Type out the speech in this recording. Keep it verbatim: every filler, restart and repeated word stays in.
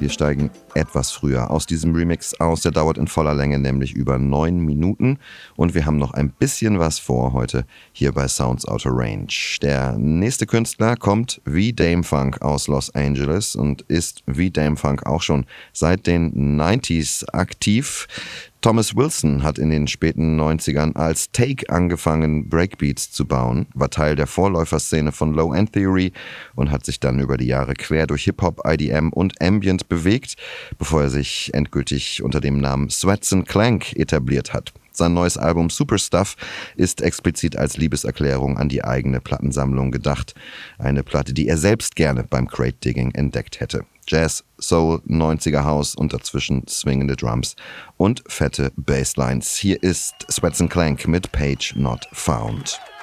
Wir steigen etwas früher aus diesem Remix aus. Der dauert in voller Länge nämlich über neun Minuten. Und wir haben noch ein bisschen was vor heute hier bei Sounds Out of Range. Der nächste Künstler kommt wie Dame Funk aus Los Angeles und ist wie Dame Funk auch schon seit den neunziger aktiv. Thomas Wilson hat in den späten neunzigern als Take angefangen, Breakbeats zu bauen, war Teil der Vorläuferszene von Low End Theory und hat sich dann über die Jahre quer durch Hip-Hop, I D M und Ambient bewegt, bevor er sich endgültig unter dem Namen Sweats and Clank etabliert hat. Sein neues Album Super Stuff ist explizit als Liebeserklärung an die eigene Plattensammlung gedacht. Eine Platte, die er selbst gerne beim Crate Digging entdeckt hätte. Jazz, Soul, neunziger House und dazwischen swingende Drums und fette Basslines. Hier ist Sweats and Clank mit Page Not Found.